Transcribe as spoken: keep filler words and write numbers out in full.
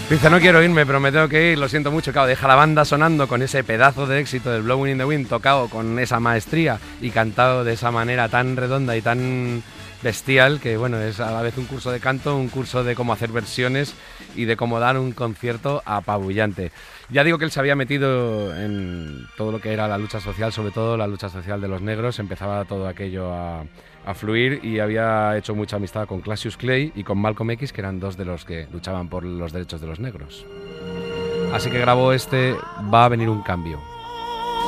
Dice, no quiero irme, pero me tengo que ir, lo siento mucho. Claro, deja la banda sonando con ese pedazo de éxito del Blowing in the Wind, tocado con esa maestría y cantado de esa manera tan redonda y tan bestial, que bueno, es a la vez un curso de canto, un curso de cómo hacer versiones y de cómo dar un concierto apabullante. Ya digo que él se había metido en todo lo que era la lucha social, sobre todo la lucha social de los negros, empezaba todo aquello a, a fluir y había hecho mucha amistad con Cassius Clay y con Malcolm X, que eran dos de los que luchaban por los derechos de los negros. Así que grabó este Va a venir un cambio.